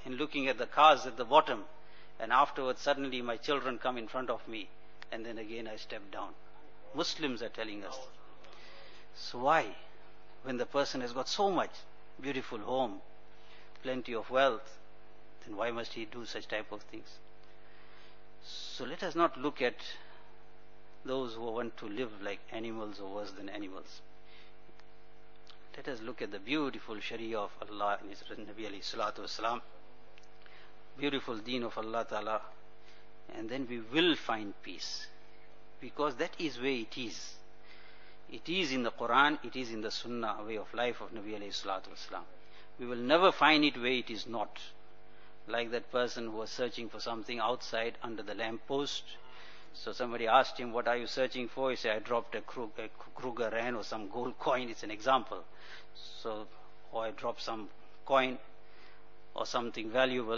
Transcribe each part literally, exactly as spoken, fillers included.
and looking at the cars at the bottom, and afterwards suddenly my children come in front of me, and then again I step down. Muslims are telling us. So why? When the person has got so much, beautiful home, plenty of wealth, then why must he do such type of things? So let us not look at those who want to live like animals or worse than animals. Let us look at the beautiful Sharia of Allah and His Nabi alayhi salatu wasalam, beautiful deen of Allah Ta'ala, and then we will find peace. Because that is where it is. It is in the Quran, it is in the Sunnah way of life of Nabi alayhi salatu wasalam. We will never find it where it is not. Like that person who was searching for something outside under the lamppost. So somebody asked him, what are you searching for? He said, I dropped a, Krug, a Kruger Rand or some gold coin. It's an example. So, or I dropped some coin or something valuable.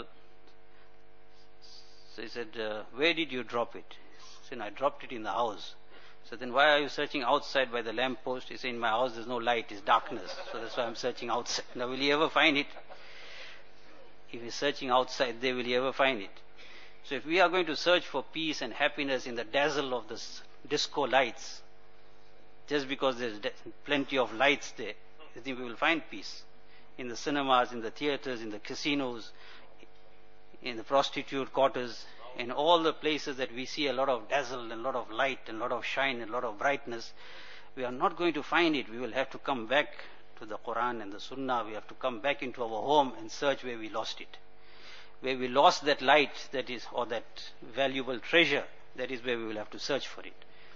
So he said, uh, where did you drop it? He said, I dropped it in the house. So then why are you searching outside by the lamppost? He said, in my house there's no light, it's darkness. So that's why I'm searching outside. Now will he ever find it? If he's searching outside there, will he ever find it? So if we are going to search for peace and happiness in the dazzle of the disco lights, just because there's plenty of lights there, I think we will find peace. In the cinemas, in the theaters, in the casinos, in the prostitute quarters, in all the places that we see a lot of dazzle and a lot of light and a lot of shine and a lot of brightness, we are not going to find it. We will have to come back to the Quran and the Sunnah. We have to come back into our home and search where we lost it. Where we lost that light, that is, or that valuable treasure, that is where we will have to search for it.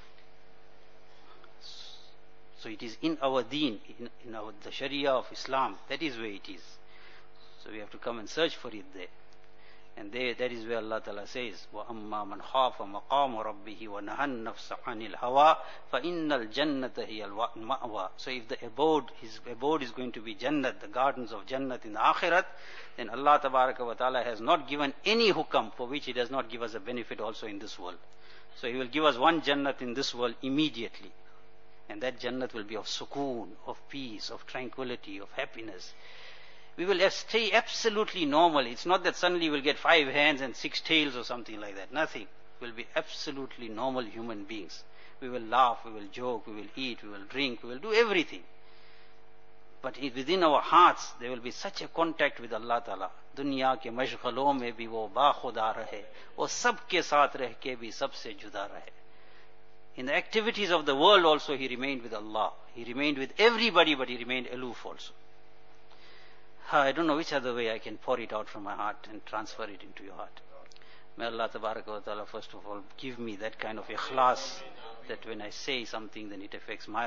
So it is in our deen, in, in our, the Sharia of Islam, that is where it is. So we have to come and search for it there. And there, that is where Allah Ta'ala says, وَأَمَّا مَنْ خَافَ مَقَامَ رَبِّهِ وَنَهَى النَّفْسَ عَنِ الْهَوَىٰ فَإِنَّ الْجَنَّةَ هِيَ الْمَأْوَىٰ. So if the abode, his abode is going to be Jannat, the gardens of Jannat in the Akhirat, then Allah Tabaraka wa Ta'ala has not given any hukam for which He does not give us a benefit also in this world. So He will give us one Jannat in this world immediately. And that Jannat will be of sukoon, of peace, of tranquility, of happiness. We will stay absolutely normal. It's not that suddenly we'll get five hands and six tails or something like that. Nothing. We'll be absolutely normal human beings. We will laugh, we will joke, we will eat, we will drink, we will do everything. But within our hearts, there will be such a contact with Allah Ta'ala. Dunya ke mashghalon mein bhi wo ba khuda rahe, wo sab ke saath reh ke bhi sab se juda rahe. In the activities of the world also, he remained with Allah. He remained with everybody, but he remained aloof also. I don't know which other way I can pour it out from my heart and transfer it into your heart. May Allah Tabaraka wa Ta'ala first of all give me that kind of ikhlas that when I say something then it affects my